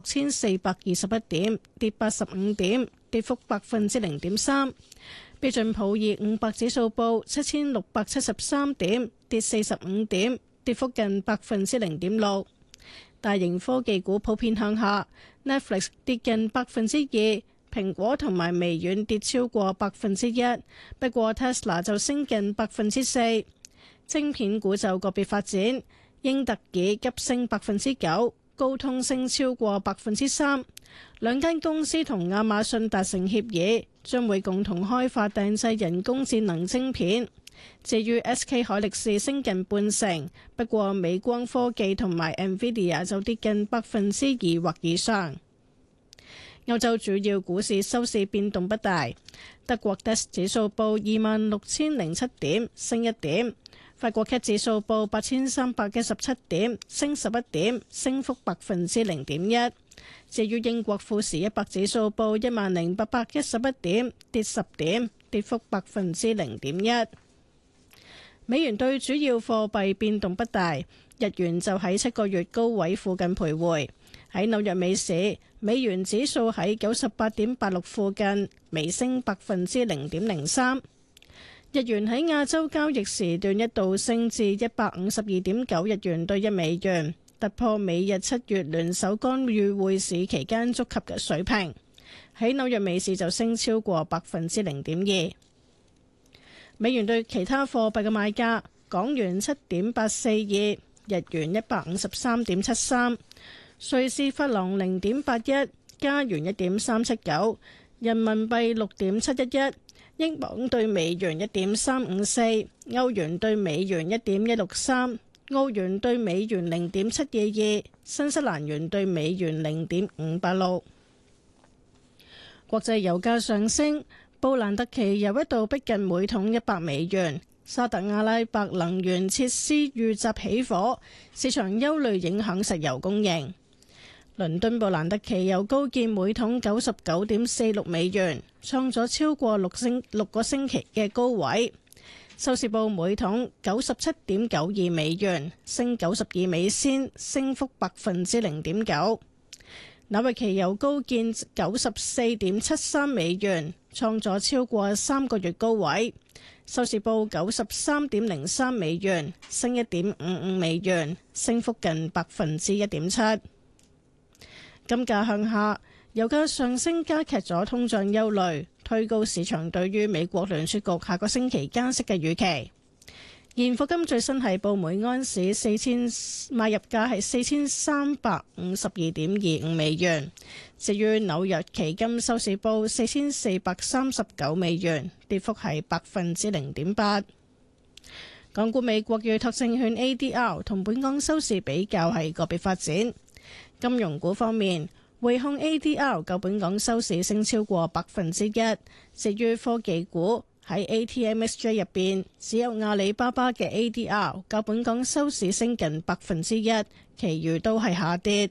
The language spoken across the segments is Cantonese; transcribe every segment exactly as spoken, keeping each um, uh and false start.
千四百二十一點，跌八十五點，跌幅百分之零點三。標準普爾五百指數報七千六百七十三點，跌四十五點，跌幅近百分之零點六。大型科技股普遍向下 ，Netflix 跌近百分之二，蘋果同埋微軟跌超過百分之一，不過 Tesla 就升近百分之四。晶片股就個別發展，英特爾急升百分之九，高通升超過百分之三。兩間公司同亞馬遜達成協議，將會共同開發訂製人工智能晶片。至於 S K 海力士升近半成，不過美光科技同埋 Nvidia 就跌近百分之二或以上。歐洲主要股市收市變動不大，德國 D A X 指數報二萬六千零七點，升一點；法國 C A C 指數報八千三百一十七點，升十一點，升幅百分之零點一。至於英國富時一百指數報一萬零八百一十一點，跌十點，跌幅百分之零點一。美元對主要貨幣變動不大，日元就喺七個月高位附近徘徊。喺紐約美市，美元指數喺九十八點八六附近，微升百分之零點零三。日元喺亞洲交易時段一度升至一百五十二點九日元對一美元，突破美日七月聯手干預匯市期間觸及嘅水平。喺紐約美市就升超過百分之零點二。美元對其他貨幣嘅賣價：港元七點八四二，日元一百五十三點七三，瑞士法郎零點八一，加元一點三七九，人民幣六點七一一，英鎊對美元一點三五四，歐元對美元一點一六三，澳元對美元零點七二二，新西蘭元對美元零點五八六。國際油價上升。布蘭特期油一度逼近每桶一百美元，沙特阿拉伯能源設施遇襲起火，市場憂慮影響石油供應。倫敦布蘭特期油高見每桶九十九點四六美元，創咗超過六星六個星期嘅高位。收市報每桶九十七點九二美元，升九十二美仙，升幅百分之零點九。紐約期油高見九十四點七三美元，創咗超過三個月高位，收市報九十三點零三美元，升一點五五美元，升幅近百分之一點七。金價向下，油價上升加劇咗通脹憂慮，推高市場對於美國聯儲局下個星期加息嘅預期。現貨金最新係報每安士四千，買入價係四千三百五十二點二五美元。至於紐約期金收市報四千四百三十九美元，跌幅係百分之零點八。港股美國預託證券 A D R 同本港收市比較係個別發展。金融股方面，匯控 A D R 較本港收市升超過百分之一。至於科技股，喺 A T M S J 入邊，只有阿里巴巴嘅 A D R 較本港收市升近百分之一，其餘都係下跌。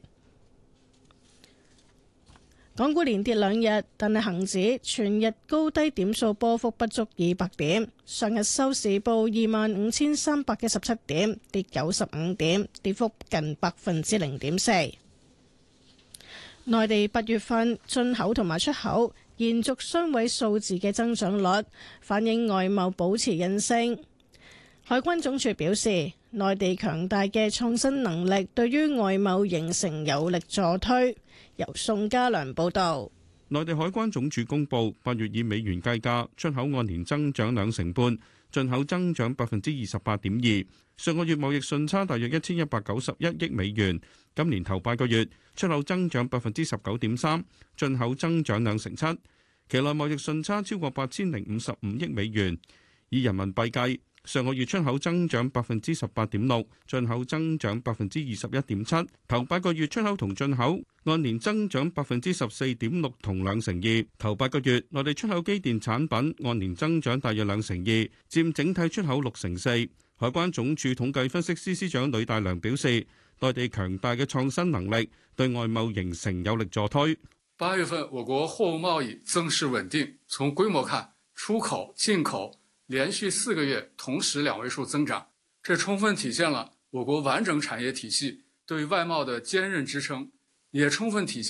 港股連跌兩日，但係恒指全日高低點數波幅不足二百點，上日收市報二萬五千三百一十七點，跌九十五點，跌幅近百分之零點四。內地八月份進口同埋出口延續雙位數字嘅增長率，反映外貿保持韌性。海關總署表示，內地強大嘅創新能力對於外貿形成有力助推。由宋家良報道。 內地海關總署公布，八月以美元計價，出口按年增長兩成半，進口增長百分之二十八點二。上個月貿易順差大約一千一百九十一億美元。今年頭八個月，出口增長百分之十九點三，進口增長兩成七。期內貿易順差超過八千零五十五億美元。以人民幣計，上個月出口增長百分之十八點六，進口增長百分之二十一點七。頭八個月出口同進口按年增長百分之十四點六同兩成二。頭八個月內地出口機電產品按年增長大約兩成二，佔整體出口六成四。海關總署統計分析司司長呂大良表示，內地強大嘅創新能力對外貿形成有力助推。 八月份我國貨物貿易增勢穩定，從規模看，出口、進口連續四個月同時兩位數增長，這充分體現了我國完整產業體系對外貿的堅韌支撐，也充分體現